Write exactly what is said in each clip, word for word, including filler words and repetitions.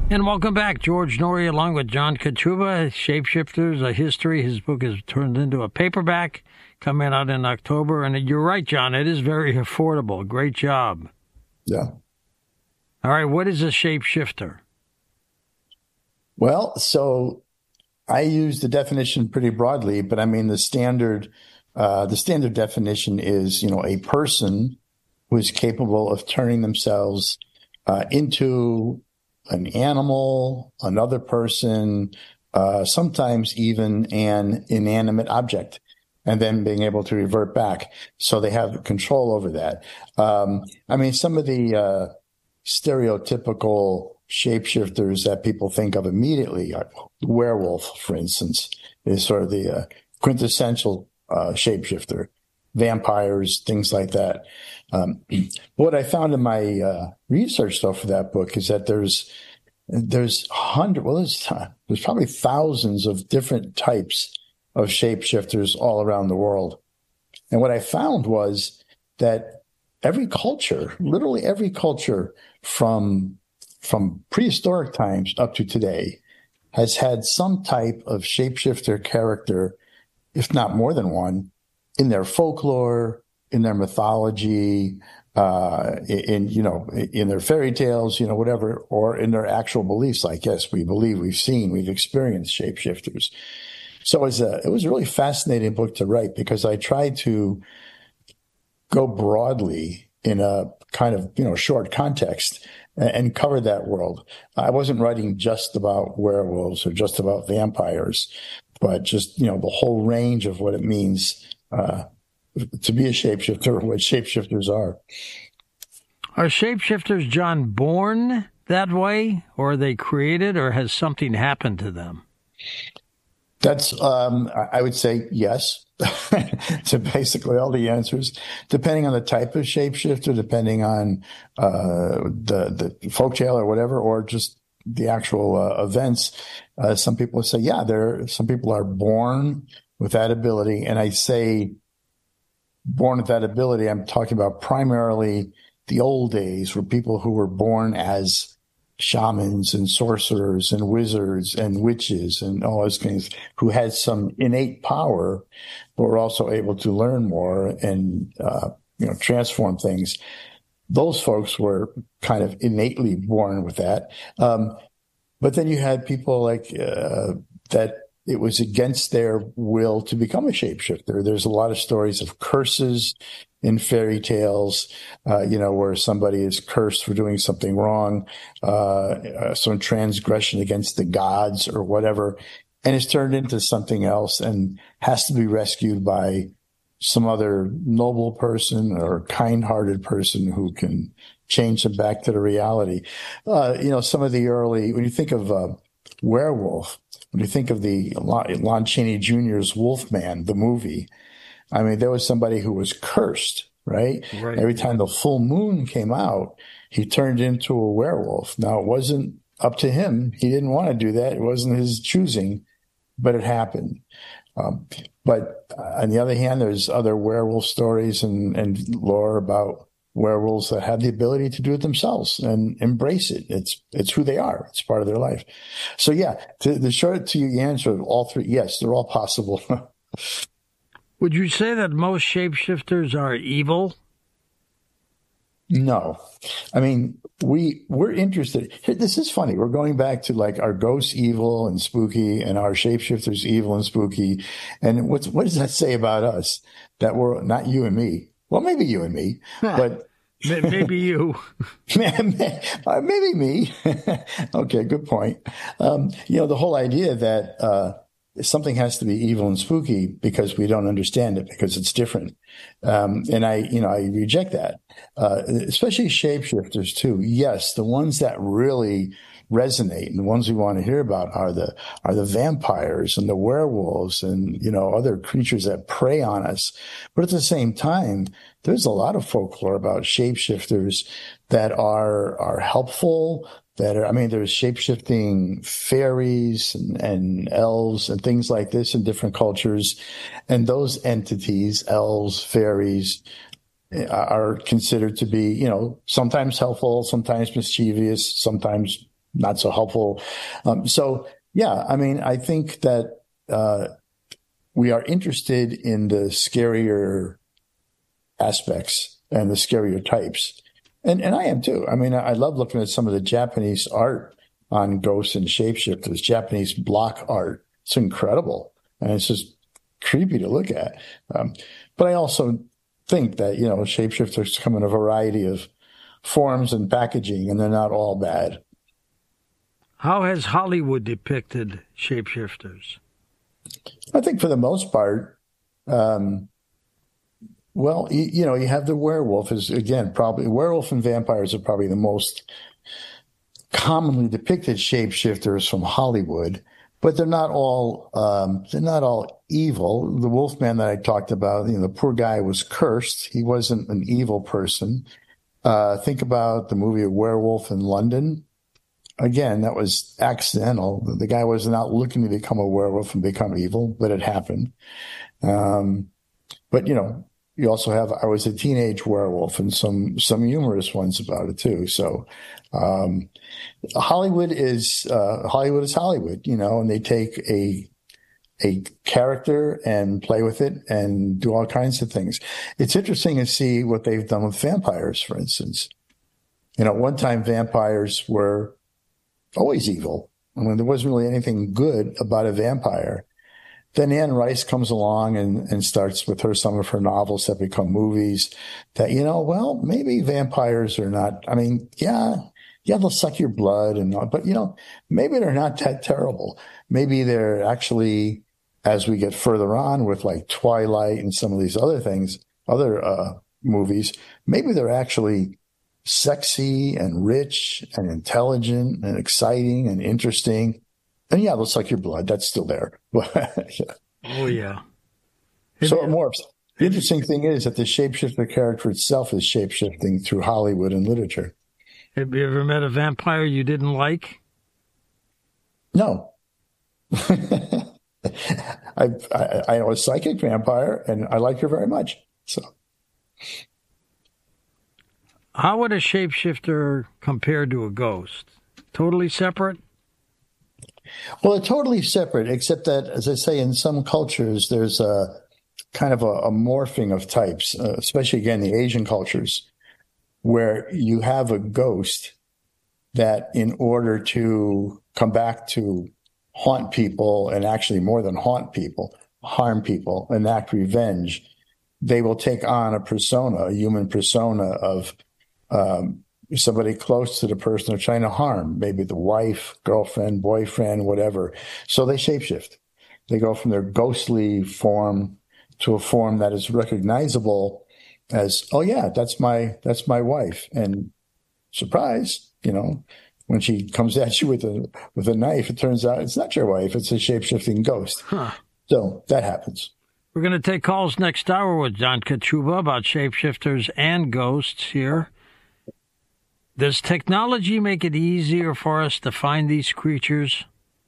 And welcome back. George Noory along with John Kachuba, Shapeshifters, A History. His book is turned into a paperback, coming out in October. And you're right, John, it is very affordable. Great job. Yeah. All right, what is a shapeshifter? Well, so I use the definition pretty broadly, but I mean the standard uh, the standard definition is, you know, a person who is capable of turning themselves uh, into an animal, another person, uh, sometimes even an inanimate object, and then being able to revert back. So they have control over that. Um, I mean, some of the uh, stereotypical shapeshifters that people think of immediately, are werewolf, for instance, is sort of the uh, quintessential uh, shapeshifter. Vampires, things like that. Um, what I found in my uh, research, though, for that book is that there's there's hundred, well, there's, there's probably thousands of different types of shapeshifters all around the world. And what I found was that every culture, literally every culture from from prehistoric times up to today, has had some type of shapeshifter character, if not more than one, in their folklore, in their mythology, uh, in, you know, in their fairy tales, you know, whatever, or in their actual beliefs. Like, yes, we believe, we've seen, we've experienced shapeshifters. So it was a, it was a really fascinating book to write because I tried to go broadly in a kind of, you know, short context and, and cover that world. I wasn't writing just about werewolves or just about vampires, but just, you know, the whole range of what it means uh, to be a shapeshifter, or what shapeshifters are. Are shapeshifters, John, born that way, or are they created, or has something happened to them? That's, um, I would say yes to basically all the answers, depending on the type of shapeshifter, depending on uh, the, the folktale or whatever, or just the actual uh, events. Uh, some people say, yeah, there. Some people are born with that ability. And I say born with that ability, I'm talking about primarily the old days, where people who were born as shamans and sorcerers and wizards and witches and all those things, who had some innate power, but were also able to learn more and, uh, you know, transform things. Those folks were kind of innately born with that. Um, but then you had people like, uh, that it was against their will to become a shapeshifter. There's a lot of stories of curses in fairy tales, uh, you know, where somebody is cursed for doing something wrong, uh, some transgression against the gods or whatever, and is turned into something else and has to be rescued by some other noble person or kind-hearted person who can change them back to the reality. Uh, you know, some of the early, when you think of uh, werewolf, when you think of the Lon Chaney Junior's Wolfman, the movie, I mean, there was somebody who was cursed, right? Right. Every time the full moon came out, he turned into a werewolf. Now, it wasn't up to him. He didn't want to do that. It wasn't his choosing, but it happened. Um, but uh, on the other hand, there's other werewolf stories and, and lore about werewolves that have the ability to do it themselves and embrace it. It's it's who they are. It's part of their life. So yeah, to, the short to your answer, all three, yes, they're all possible. Would you say that most shapeshifters are evil? No. I mean, we, we're interested. This is funny. We're going back to like our ghosts evil and spooky and our shapeshifters evil and spooky. And what's, what does that say about us? That we're not you and me. Well, maybe you and me, but maybe you. Maybe me. Okay, good point. Um, you know, the whole idea that, uh, something has to be evil and spooky because we don't understand it, because it's different. Um, and I, you know, I reject that, uh, especially shapeshifters too. Yes, the ones that really resonate and the ones we want to hear about are the, are the vampires and the werewolves and, you know, other creatures that prey on us. But at the same time, there's a lot of folklore about shapeshifters that are, are helpful, that are, I mean, there's shape-shifting fairies and, and elves and things like this in different cultures. And those entities, elves, fairies, are considered to be, you know, sometimes helpful, sometimes mischievous, sometimes not so helpful. Um, so, yeah, I mean, I think that uh, we are interested in the scarier aspects and the scarier types. And and I am too. I mean, I love looking at some of the Japanese art on ghosts and shapeshifters, Japanese block art. It's incredible. And it's just creepy to look at. Um, but I also think that, you know, shapeshifters come in a variety of forms and packaging, and they're not all bad. How has Hollywood depicted shapeshifters? I think for the most part, um, well, you, you know, you have the werewolf is, again, probably werewolf and vampires are probably the most commonly depicted shapeshifters from Hollywood, but they're not all, um, they're not all evil. The Wolfman that I talked about, you know, the poor guy was cursed. He wasn't an evil person. Uh, think about the movie Werewolf in London. Again, that was accidental. The guy was not looking to become a werewolf and become evil, but it happened. Um, but, you know, you also have, I was a teenage werewolf, and some, some humorous ones about it too. So, um, Hollywood is, uh, Hollywood is Hollywood, you know, and they take a, a character and play with it and do all kinds of things. It's interesting to see what they've done with vampires, for instance. You know, at one time vampires were always evil. I mean, there wasn't really anything good about a vampire. Then Anne Rice comes along and, and starts with her, some of her novels that become movies that, you know, well, maybe vampires are not, I mean, yeah, yeah, they'll suck your blood and all, but, you know, maybe they're not that terrible. Maybe they're actually, as we get further on with like Twilight and some of these other things, other uh, movies, maybe they're actually sexy and rich and intelligent and exciting and interesting. And yeah, looks like your blood. That's still there. Yeah. Oh, yeah. So it morphs. The interesting thing is that the shapeshifter character itself is shapeshifting through Hollywood and literature. Have you ever met a vampire you didn't like? No. I, I, I know a psychic vampire, and I like her very much. So, how would a shapeshifter compare to a ghost? Totally separate? Well, they're totally separate, except that, as I say, in some cultures, there's a kind of a, a morphing of types, uh, especially, again, the Asian cultures, where you have a ghost that, in order to come back to haunt people, and actually more than haunt people, harm people, enact revenge, they will take on a persona, a human persona of um, somebody close to the person they're trying to harm, maybe the wife, girlfriend, boyfriend, whatever. So they shapeshift. They go from their ghostly form to a form that is recognizable as, oh yeah, that's my, that's my wife. And surprise, you know, when she comes at you with a, with a knife, it turns out it's not your wife. It's a shapeshifting ghost. Huh. So that happens. We're going to take calls next hour with John Kachuba about shapeshifters and ghosts here. Does technology make it easier for us to find these creatures?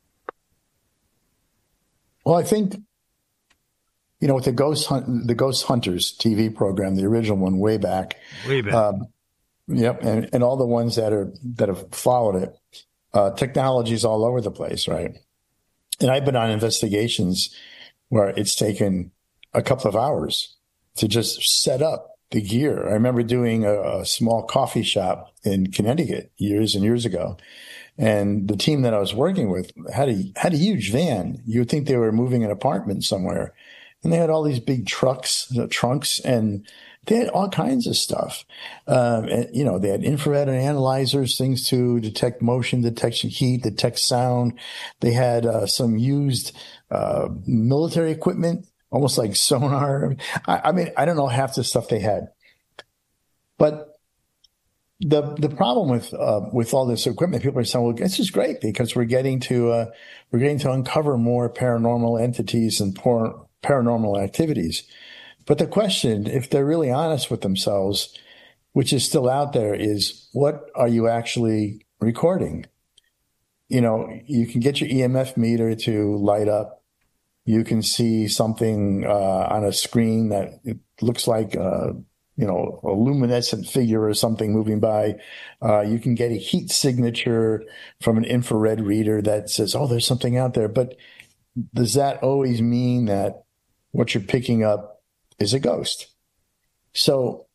Well, I think, you know, with the Ghost Hunt, the Ghost Hunters T V program, the original one way back. Way back. Um, yep. And, and all the ones that are, that have followed it, uh, technology's all over the place, right? And I've been on investigations where it's taken a couple of hours to just set up the gear. I remember doing a, a small coffee shop in Connecticut years and years ago. And the team that I was working with had a, had a huge van. You would think they were moving an apartment somewhere. And they had all these big trucks, uh, trunks, and they had all kinds of stuff. Um, and, you know, they had infrared analyzers, things to detect motion, detect heat, detect sound. They had uh, some used uh, military equipment, almost like sonar. I, I mean, I don't know half the stuff they had. But the the problem with uh, with all this equipment, people are saying, well, this is great because we're getting to uh, we're getting to uncover more paranormal entities and poor, paranormal activities. But the question, if they're really honest with themselves, which is still out there, is what are you actually recording? You know, you can get your E M F meter to light up. You can see something uh, on a screen that it looks like uh, you know, a luminescent figure or something moving by. Uh, you can get a heat signature from an infrared reader that says, oh, there's something out there. But does that always mean that what you're picking up is a ghost? So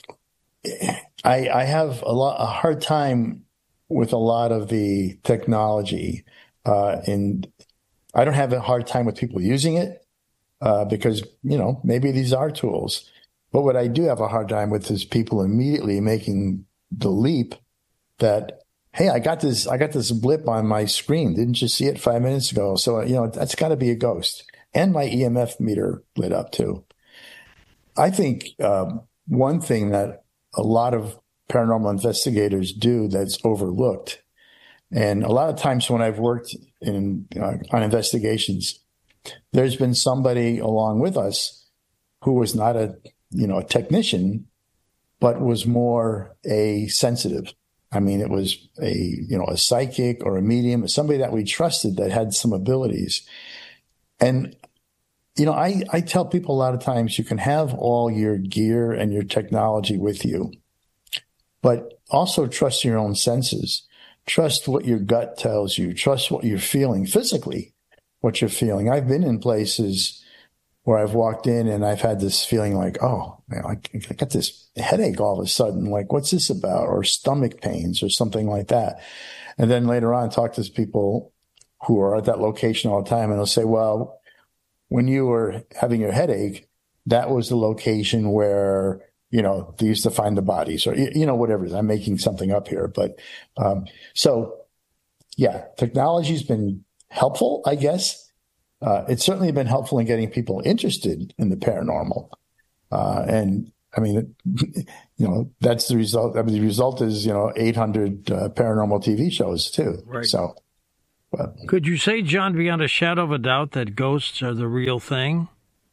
I, I have a lot, a hard time with a lot of the technology, uh, and I don't have a hard time with people using it, uh, because, you know, maybe these are tools. But what I do have a hard time with is people immediately making the leap that, hey, I got this, I got this blip on my screen. Didn't you see it five minutes ago? So, you know, that's got to be a ghost. And my E M F meter lit up too. I think um, one thing that a lot of paranormal investigators do that's overlooked, and a lot of times when I've worked in uh, on investigations, there's been somebody along with us who was not a you know, a technician, but was more a sensitive. I mean, it was a, you know, a psychic or a medium, somebody that we trusted that had some abilities. And, you know, I, I tell people a lot of times you can have all your gear and your technology with you, but also trust your own senses. Trust what your gut tells you. Trust what you're feeling physically, what you're feeling. I've been in places where I've walked in and I've had this feeling like, oh, man, I got this headache all of a sudden. Like, what's this about? Or stomach pains or something like that. And then later on, talk to people who are at that location all the time, and they'll say, well, when you were having your headache, that was the location where, you know, they used to find the bodies, or, you know, whatever it is. I'm making something up here. But um, so, yeah, technology's been helpful, I guess. Uh, it's certainly been helpful in getting people interested in the paranormal. Uh, and I mean, you know, that's the result. I mean, the result is, you know, eight hundred uh, paranormal T V shows too. Right. So, but. Could you say, John, beyond a shadow of a doubt, that ghosts are the real thing?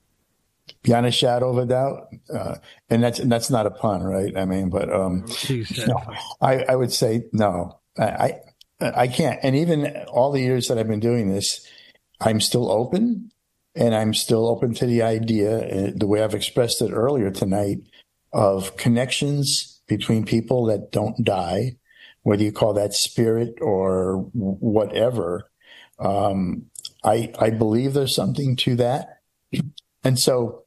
Beyond a shadow of a doubt. Uh, and that's, and that's not a pun, right? I mean, but, um, Exactly. no, I, I would say no, I, I, I can't. And even all the years that I've been doing this, I'm still open, and I'm still open to the idea, the way I've expressed it earlier tonight, of connections between people that don't die, whether you call that spirit or whatever. Um, I, I believe there's something to that. And so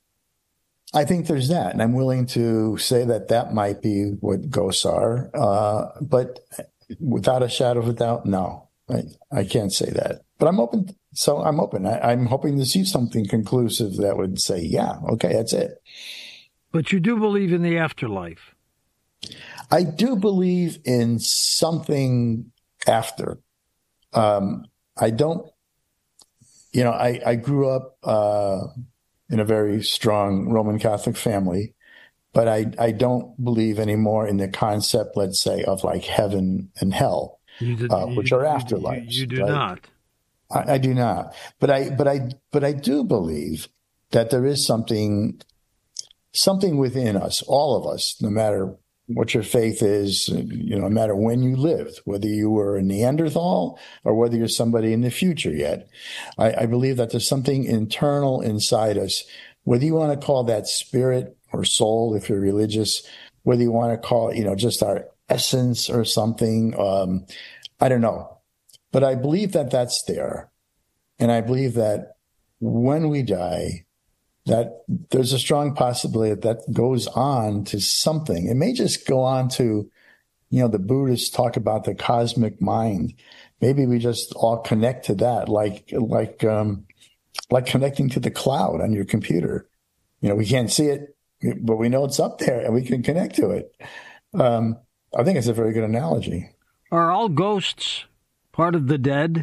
I think there's that. And I'm willing to say that that might be what ghosts are. Uh, but without a shadow of a doubt, no, I, I can't say that. But I'm open. So I'm open. I, I'm hoping to see something conclusive that would say, yeah, okay, that's it. But you do believe in the afterlife? I do believe in something after. Um, I don't, you know, I, I grew up uh, in a very strong Roman Catholic family, but I, I don't believe anymore in the concept, let's say, of like heaven and hell, you did, uh, which you, are afterlives. You, you do right? not. I, I do not. But I, but I, but I do believe that there is something, something within us, all of us, no matter what your faith is, you know, no matter when you lived, whether you were a Neanderthal or whether you're somebody in the future yet. I, I believe that there's something internal inside us, whether you want to call that spirit or soul, if you're religious, whether you want to call it, you know, just our essence or something. Um, I don't know. But I believe that that's there. And I believe that when we die, that there's a strong possibility that that goes on to something. It may just go on to, you know, the Buddhists talk about the cosmic mind. Maybe we just all connect to that, like, like, um, like connecting to the cloud on your computer. You know, we can't see it, but we know it's up there and we can connect to it. Um, I think it's a very good analogy. Are all ghosts part of the dead?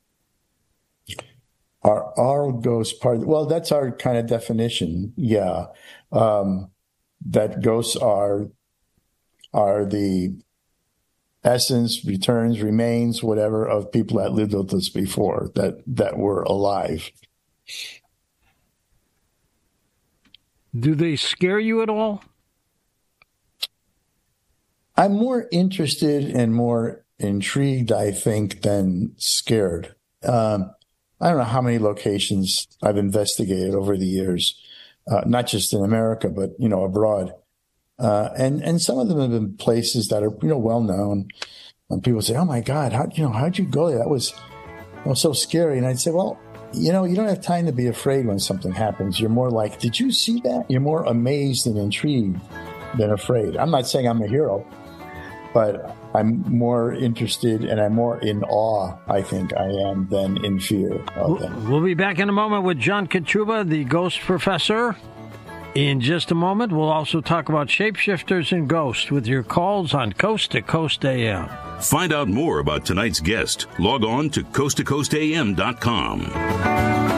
Are all ghosts part of, well, that's our kind of definition. Yeah. Um, that ghosts are, are the essence, returns, remains, whatever, of people that lived with us before, that, that were alive. Do they scare you at all? I'm more interested and more intrigued, I think, than scared. Um, I don't know how many locations I've investigated over the years. uh, not just in America, but, you know, abroad. Uh, and, and some of them have been places that are, you know, well known. And people say, oh my God, how, you know, how'd you go there? That was, that was so scary. And I'd say, well, you know, you don't have time to be afraid when something happens. You're more like, did you see that? You're more amazed and intrigued than afraid. I'm not saying I'm a hero, but I'm more interested and I'm more in awe, I think I am, than in fear of them. We'll be back in a moment with John Kotruba, the ghost professor. In just a moment, we'll also talk about shapeshifters and ghosts with your calls on Coast to Coast A M. Find out more about tonight's guest. Log on to coast to coast a m dot com.